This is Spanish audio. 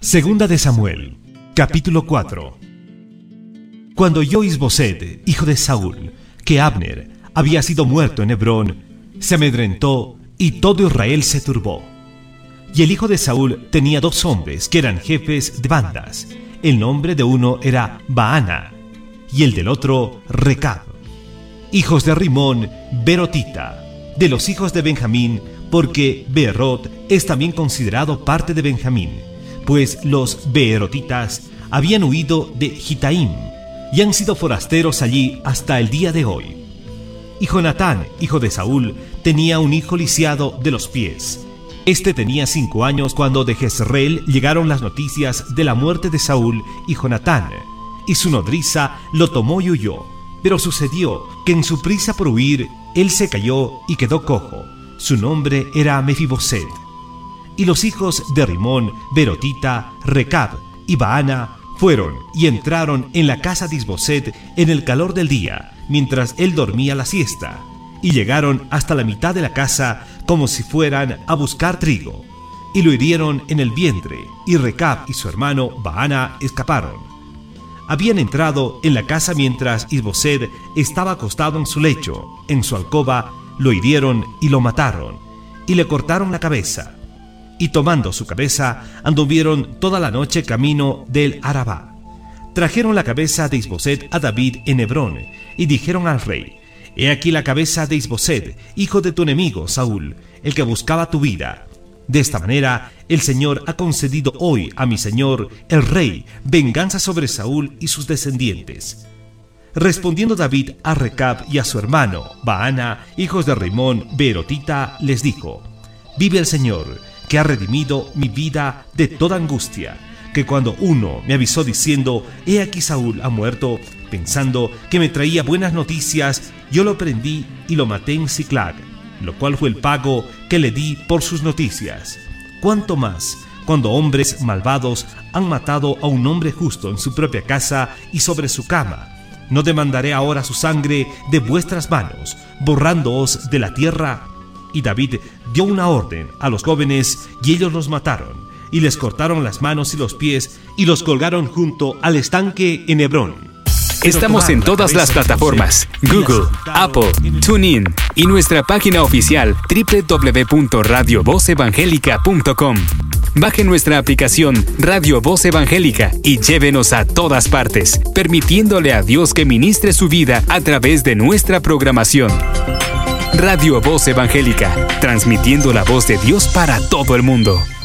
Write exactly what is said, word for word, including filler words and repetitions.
Segunda de Samuel, capítulo cuatro. Cuando oyó Isboset, hijo de Saúl, que Abner había sido muerto en Hebrón, se amedrentó y todo Israel se turbó. Y el hijo de Saúl tenía dos hombres que eran jefes de bandas. El nombre de uno era Baana y el del otro Recab, hijos de Rimón, Beerotita, de los hijos de Benjamín, porque Beerot es también considerado parte de Benjamín, pues los beerotitas habían huido de Gitaim y han sido forasteros allí hasta el día de hoy. Y Jonatán, hijo de Saúl, tenía un hijo lisiado de los pies. Este tenía cinco años cuando de Jezreel llegaron las noticias de la muerte de Saúl y Jonatán, y su nodriza lo tomó y huyó. Pero sucedió que en su prisa por huir, él se cayó y quedó cojo. Su nombre era Mefiboset. Y los hijos de Rimón, Beerotita, Recab y Baana fueron y entraron en la casa de Isboset en el calor del día, mientras él dormía la siesta, y llegaron hasta la mitad de la casa como si fueran a buscar trigo, y lo hirieron en el vientre, y Recab y su hermano Baana escaparon. Habían entrado en la casa mientras Isboset estaba acostado en su lecho, en su alcoba, lo hirieron y lo mataron, y le cortaron la cabeza. Y tomando su cabeza, anduvieron toda la noche camino del Arabá. Trajeron la cabeza de Isboset a David en Hebrón, y dijeron al rey: He aquí la cabeza de Isboset, hijo de tu enemigo Saúl, el que buscaba tu vida. De esta manera, el Señor ha concedido hoy a mi señor, el rey, venganza sobre Saúl y sus descendientes. Respondiendo David a Recab y a su hermano, Baana, hijos de Rimón, Beerotita, les dijo: Vive el Señor, que ha redimido mi vida de toda angustia, que cuando uno me avisó diciendo: He aquí Saúl ha muerto, pensando que me traía buenas noticias, yo lo prendí y lo maté en Siclag, lo cual fue el pago que le di por sus noticias. Cuánto más, cuando hombres malvados han matado a un hombre justo en su propia casa y sobre su cama. ¿No demandaré ahora su sangre de vuestras manos, borrándoos de la tierra? Y David dio una orden a los jóvenes, y ellos los mataron, y les cortaron las manos y los pies, y los colgaron junto al estanque en Hebrón. Estamos en todas las plataformas: Google, Apple, TuneIn y nuestra página oficial doble u doble u doble u punto radio voz evangélica punto com. Baje nuestra aplicación Radio Voz Evangélica y llévenos a todas partes, permitiéndole a Dios que ministre su vida a través de nuestra programación. Radio Voz Evangélica, transmitiendo la voz de Dios para todo el mundo.